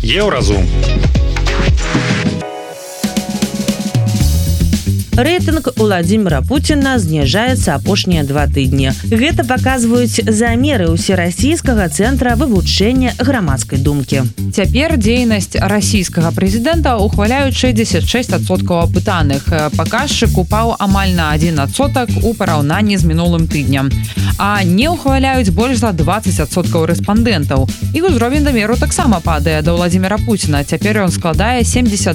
Еўразум. Рэйтынг Владимира Путина зніжаецца апошнія 2 тыдні. Гэта паказваюць замеры ўсерасійскага цэнтра вывучэння грамадскай думкі. Цяпер дзейнасць расійскага прэзідэнта ухваляюць 66% апытаных. Паказчык упаў амаль на 1% у параўнанні з мінулым тыднем. А не ухваляюць больш за 20% рэспандэнтаў. І ўзровень даверу таксама падае да Владимира Путина. Цяпер ён складае 72%.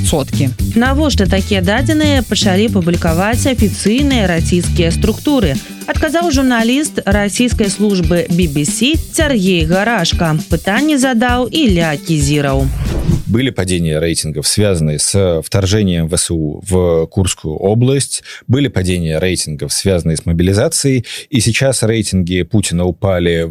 Навошта такія дадзеныя пачалі публікаваць афіцыйныя расійскія структуры? Адказаў журналіст расійскай службы BBC Сергей Гарашка. Пытанне задаў Илья Кизиров. Были падения рейтингов, связанные с вторжением ВСУ в Курскую область. Были падения рейтингов, связанные с мобилизацией. И сейчас рейтинги Путина упали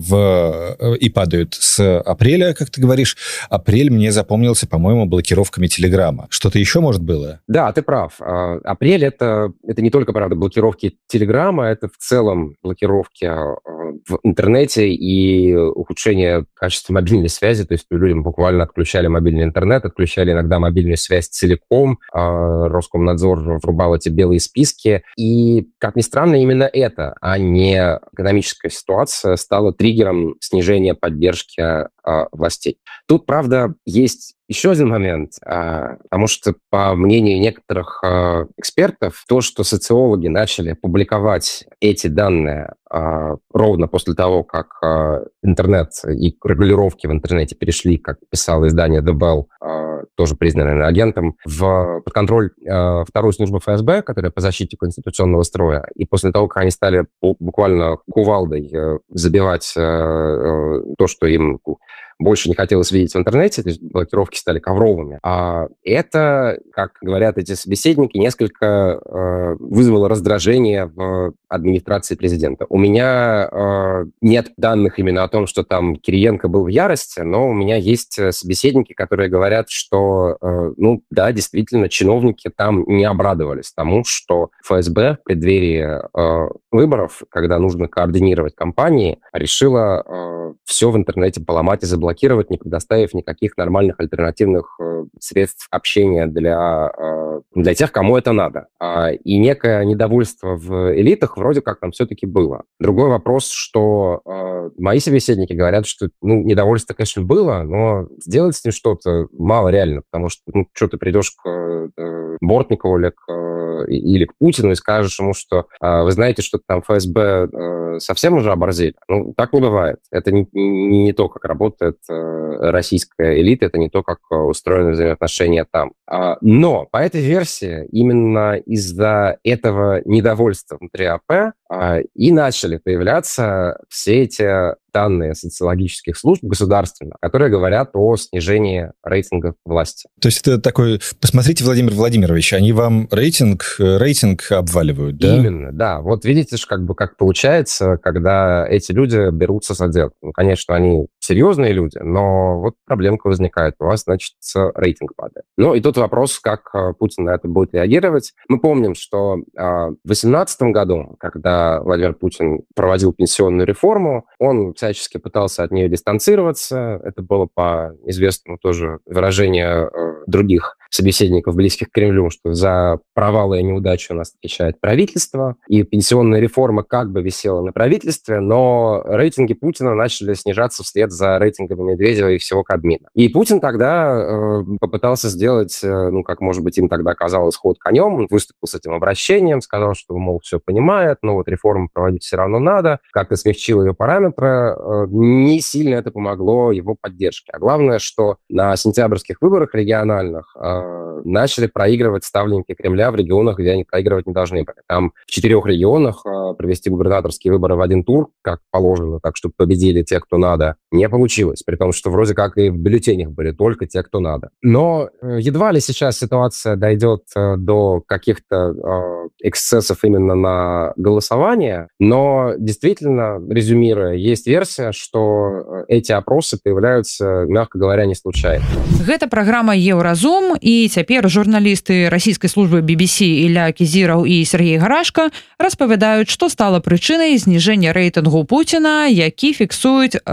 и падают с апреля, как ты говоришь. Апрель мне запомнился, по-моему, блокировками Телеграма. Что-то еще, может, было? Да, ты прав. Апрель — это не только, правда, блокировки Телеграма, это в целом блокировки в интернете и ухудшение качества мобильной связи. То есть людям буквально отключали мобильный интернет, отключали иногда мобильную связь целиком, Роскомнадзор врубал эти белые списки. И, как ни странно, именно это, а не экономическая ситуация, стала триггером снижения поддержки властей. Тут, правда, есть еще один момент, потому что, по мнению некоторых экспертов, то, что социологи начали публиковать эти данные ровно после того, как интернет и регулировки в интернете перешли, как писало издание The Bell, тоже признанным агентом, под контроль второй службы ФСБ, которая по защите конституционного строя. И после того, как они стали буквально кувалдой забивать то, что им больше не хотелось видеть в интернете, то есть блокировки стали ковровыми. А это, как говорят эти собеседники, несколько вызвало раздражение в администрации президента. У меня нет данных именно о том, что там Кириенко был в ярости, но у меня есть собеседники, которые говорят, что, да, действительно, чиновники там не обрадовались тому, что ФСБ в преддверии выборов, когда нужно координировать кампании, решила все в интернете поломать и заблокировать, не предоставив никаких нормальных альтернативных средств общения для тех, кому это надо. И некое недовольство в элитах вроде как там все-таки было. Другой вопрос, что мои собеседники говорят, что недовольство, конечно, было, но сделать с ним что-то мало реально, потому что что ты придешь к Бортникову или к Путину и скажешь ему, что вы знаете, что там ФСБ совсем уже оборзели. Так не бывает. Это не то, как работает российская элита, это не то, как устроены взаимоотношения там. Но по этой версии именно из-за этого недовольства внутри АП и начали появляться все эти данные социологических служб государственных, которые говорят о снижении рейтингов власти. То есть это такой... Посмотрите, Владимир Владимирович, они вам рейтинг обваливают, да? Именно, да. Вот видите, как получается, когда эти люди берутся за дело. Конечно, они серьезные люди, но вот проблемка возникает. У вас, значит, рейтинг падает. И тут вопрос, как Путин на это будет реагировать. Мы помним, что в 2018 году, когда Владимир Путин проводил пенсионную реформу, он всячески пытался от нее дистанцироваться. Это было по известному тоже выражению других собеседников, близких к Кремлю, что за провалы и неудачи у нас отвечает правительство. И пенсионная реформа как бы висела на правительстве, но рейтинги Путина начали снижаться вслед за рейтингами Медведева и всего Кабмина. И Путин тогда попытался сделать, как, может быть, им тогда казалось, ход конем. Он выступил с этим обращением, сказал, что, мол, все понимает, но вот реформу проводить все равно надо. Как-то смягчил ее параметры. Не сильно это помогло его поддержке. А главное, что на сентябрьских выборах региональных начали проигрывать ставленники Кремля в регионах, где они проигрывать не должны были. Там в 4 регионах провести губернаторские выборы в один тур, как положено, так, чтобы победили те, кто надо, не получилось. При том, что вроде как и в бюллетенях были только те, кто надо. Но едва ли сейчас ситуация дойдет до каких-то эксцессов именно на голосование, но действительно, резюмируя, есть версия, что эти опросы появляются, мягко говоря, не случайно. Гэта праграма «Еўразум», і цяпер журналісты расійскай службы BBC Илья Кизиров і Сергей Гарашка распавядаюць, што стала прычынай зніжэння рэйтынгу Путіна, які фіксуюць розныя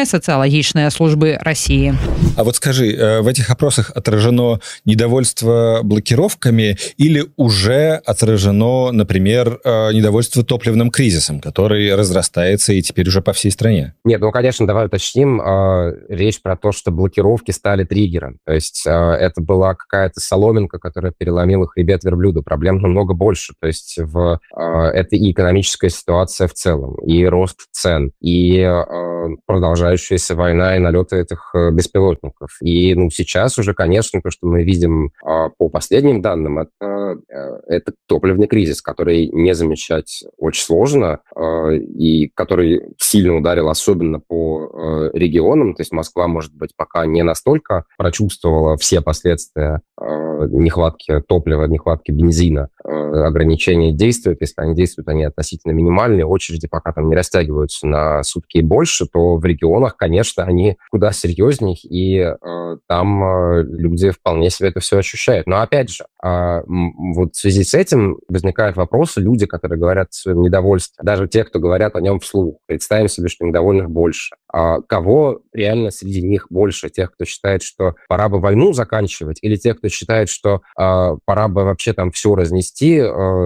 Генеральной социологической службы России. А вот скажи, в этих опросах отражено недовольство блокировками или уже отражено, например, недовольство топливным кризисом, который разрастается и теперь уже по всей стране? Нет, ну, конечно, давай уточним. Речь про то, что блокировки стали триггером. То есть это была какая-то соломинка, которая переломила хребет верблюду. Проблем намного больше. То есть это и экономическая ситуация в целом, и рост цен, и продолжающаяся война и налеты этих беспилотников. И сейчас уже, конечно, то, что мы видим по последним данным, это топливный кризис, который не замечать очень сложно, и который сильно ударил особенно по регионам. То есть Москва, может быть, пока не настолько прочувствовала все последствия нехватки топлива, нехватки бензина. Ограничения действуют. Если они действуют, они относительно минимальные. Очереди пока там не растягиваются на сутки и больше, то в регионах, конечно, они куда серьезнее, и там люди вполне себе это все ощущают. Но опять же, вот в связи с этим возникают вопросы. Люди, которые говорят о своем недовольстве, даже те, кто говорят о нем вслух, представим себе, что недовольных больше. Кого реально среди них больше? Тех, кто считает, что пора бы войну заканчивать, или тех, кто считает, что пора бы вообще там все разнести,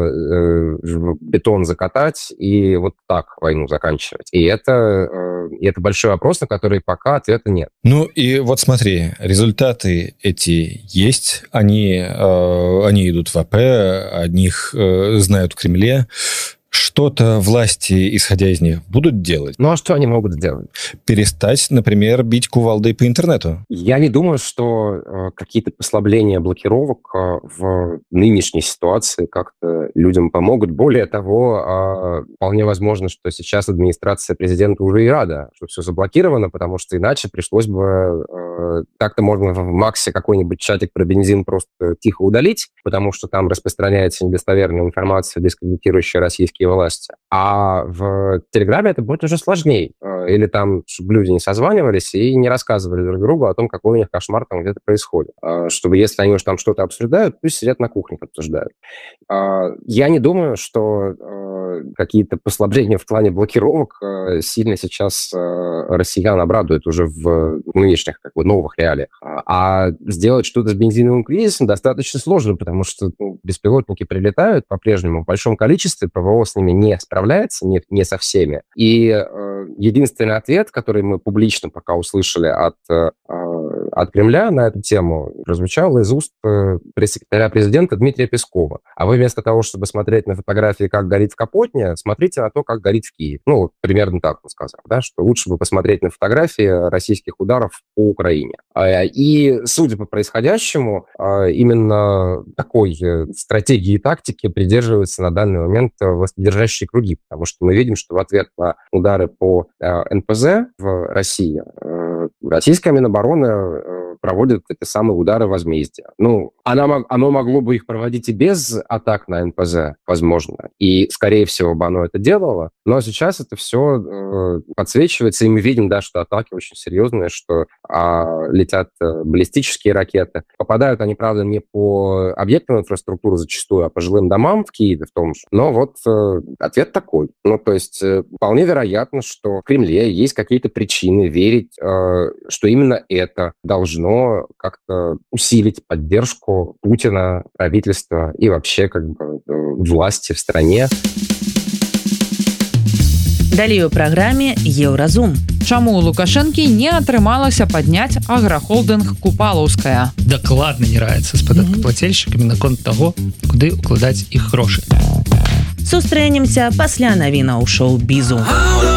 бетон закатать и вот так войну заканчивать? И это большой вопрос, на который пока ответа нет. Ну и вот смотри, результаты эти есть, они идут в АП, о них знают в Кремле. Что-то власти, исходя из них, будут делать? Ну, а что они могут сделать? Перестать, например, бить кувалдой по интернету? Я не думаю, что какие-то послабления блокировок в нынешней ситуации как-то людям помогут. Более того, вполне возможно, что сейчас администрация президента уже и рада, что все заблокировано, потому что иначе пришлось бы как-то можно в Максе какой-нибудь чатик про бензин просто тихо удалить, потому что там распространяется недостоверная информация, дискредитирующая российские власти. А в Телеграме это будет уже сложнее. Или там, чтобы люди не созванивались и не рассказывали друг другу о том, какой у них кошмар там где-то происходит. Чтобы, если они уж там что-то обсуждают, пусть сидят на кухне, обсуждают. Я не думаю, что какие-то послабления в плане блокировок сильно сейчас россиян обрадуют уже в нынешних новых реалиях. А сделать что-то с бензиновым кризисом достаточно сложно, потому что беспилотники прилетают по-прежнему в большом количестве, ПВО с ними не справляется, не со всеми. И единственный ответ, который мы публично пока услышали от Кремля на эту тему, прозвучал из уст пресс-секретаря президента Дмитрия Пескова. А вы вместо того, чтобы смотреть на фотографии, как горит в Капотне, смотрите на то, как горит в Киеве. Ну, примерно так он сказал, да, что лучше бы посмотреть на фотографии российских ударов по Украине. И, судя по происходящему, именно такой стратегии и тактики придерживаются на данный момент властодержащие круги, потому что мы видим, что в ответ на удары по НПЗ в России российская Минобороны проводит эти самые удары возмездия. Ну, оно могло бы их проводить и без атак на НПЗ, возможно. И, скорее всего, бы оно это делало. Но сейчас это все подсвечивается, и мы видим, да, что атаки очень серьезные, что летят баллистические ракеты. Попадают они, правда, не по объектам инфраструктуры зачастую, а по жилым домам в Киеве в том же. Но вот ответ такой. Ну, то есть вполне вероятно, что в Кремле есть какие-то причины верить, что именно это должно как-то усилить поддержку Путина, правительства и вообще как бы власти в стране. Далей у праграме Еўразум. Чаму у Лукашэнкі не атрымалася падняць аграхолдынг Купалаўская? Дакладна не раецца з падаткаплацельшчыкамі наконт таго, куды укладаць іх грошы. Сустрэнемся пасля навінаў шоу-бізу.